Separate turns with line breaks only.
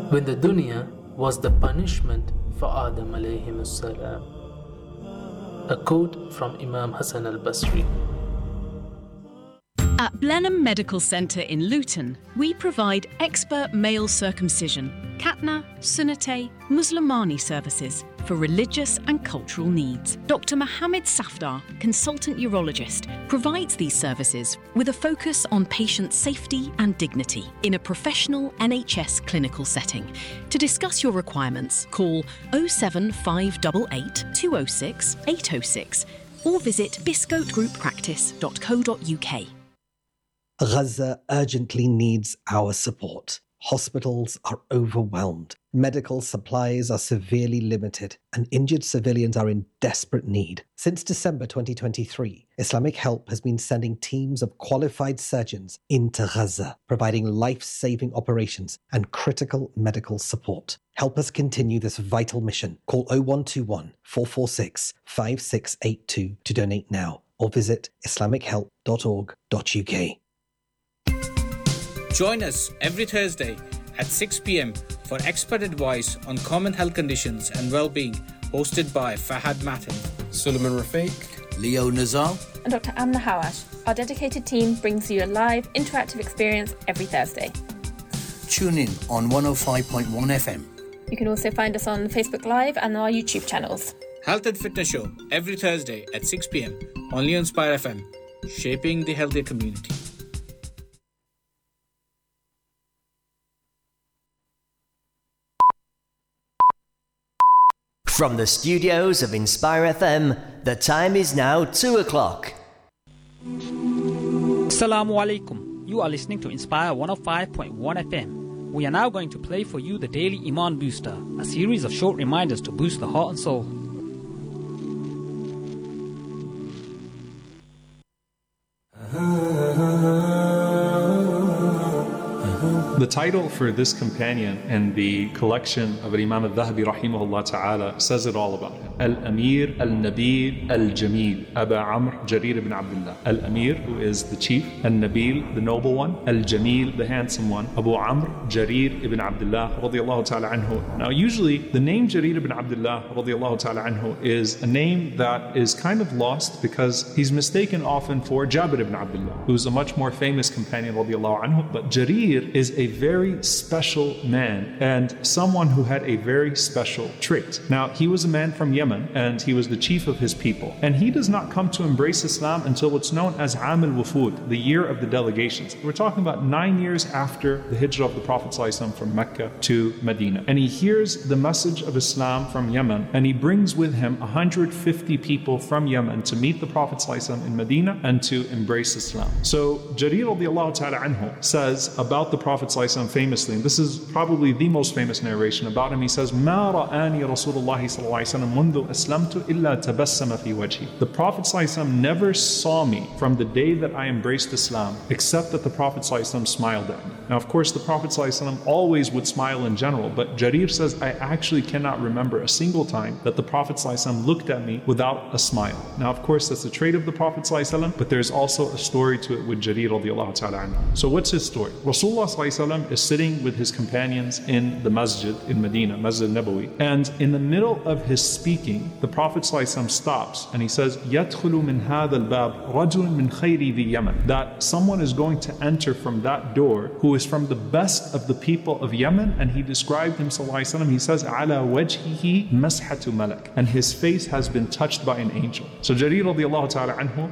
when the dunya was the punishment for Adam alayhi salam. A quote from Imam Hassan al-Basri.
At Blenheim Medical Centre in Luton, we provide expert male circumcision, Khatna, Sunnate, Muslimani services for religious and cultural needs. Dr. Mohammed Safdar, consultant urologist, provides these services with a focus on patient safety and dignity in a professional NHS clinical setting. To discuss your requirements, call 07588 206 806 or visit biscotegrouppractice.co.uk.
Gaza urgently needs our support. Hospitals are overwhelmed. Medical supplies are severely limited, and injured civilians are in desperate need. Since December 2023, Islamic Help has been sending teams of qualified surgeons into Gaza, providing life-saving operations and critical medical support. Help us continue this vital mission. Call 0121 446 5682 to donate now, or visit islamichealth.org.uk.
Join us every Thursday at 6 p.m. for expert advice on common health conditions and well-being, hosted by Fahad Matin,
Suleiman Rafiq,
Leo Nazar,
and Dr. Amna Hawash. Our dedicated team brings you a live, interactive experience every Thursday.
Tune in on 105.1 FM.
You can also find us on Facebook Live and our YouTube channels.
Health and Fitness Show every Thursday at 6 p.m. only on Inspire FM, shaping the healthier community.
From the studios of Inspire FM, the time is now 2 o'clock.
Assalamu alaikum. You are listening to Inspire 105.1 FM. We are now going to play for you the Daily Iman Booster, a series of short reminders to boost the heart and soul.
The title for this companion and the collection of Imam al-Dhahabi rahimahullah ta'ala says it all about him. Al-Amir al-Nabil al-Jamil Aba Amr Jarir ibn Abdullah. Al-Amir, who is the chief, al-Nabil, the noble one, al-Jamil, the handsome one, Abu Amr Jarir ibn Abdullah radiyallahu ta'ala anhu. Now usually the name Jarir ibn Abdullah radiyallahu ta'ala anhu is a name that is kind of lost because he's mistaken often for Jabir ibn Abdullah, who's a much more famous companion radiyallahu anhu. But Jarir is a very special man and someone who had a very special trait. Now, he was a man from Yemen and he was the chief of his people. And he does not come to embrace Islam until what's known as Am al-Wufud, the year of the delegations. We're talking about 9 years after the hijrah of the Prophet ﷺ from Mecca to Medina. And he hears the message of Islam from Yemen and he brings with him 150 people from Yemen to meet the Prophet ﷺ in Medina and to embrace Islam. So Jarir radiallahu ta'ala anhu says about the Prophet ﷺ famously, and this is probably the most famous narration about him, he says, مَا رَآنِي رَسُولُ اللَّهِ صَلَّى اللَّهِ عَلَيْهِ وسلم مُنْذُ أَسْلَمْتُ إِلَّا تَبَسَّمَ فِي وَجْهِي. The Prophet ﷺ never saw me from the day that I embraced Islam, except that the Prophet ﷺ smiled at me. Now, of course, the Prophet ﷺ always would smile in general, but Jarir says, I actually cannot remember a single time that the Prophet ﷺ looked at me without a smile. Now, of course, that's a trait of the Prophet ﷺ, but there's also a story to it with Jarir radiallahu ta'ala anhu. So what's his story? Rasulullah ﷺ is sitting with his companions in the masjid in Medina, Masjid Nabawi, and in the middle of his speaking, the Prophet ﷺ stops and he says, يَدْخُلُ مِنْ هَذَا الْبَابِ رَجُلٌ مِنْ خَيْرِ ذِي يَمَنٍ, that someone is going to enter from that door who is from the best of the people of Yemen. And he described him, ﷺ, he says, عَلَى وَجْهِهِ مَسْحَةُ مَلَكٍ, and his face has been touched by an angel. So Jarir radiallahu ta'ala anhu